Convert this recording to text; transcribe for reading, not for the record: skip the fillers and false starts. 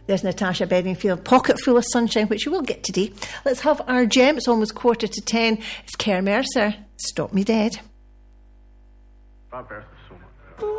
There's Natasha Bedingfield, Pocket Full of Sunshine, which you will get today. Let's have our gem. It's almost 9:45. It's Kerr Mercer, Stop Me Dead. Bad birth of someone.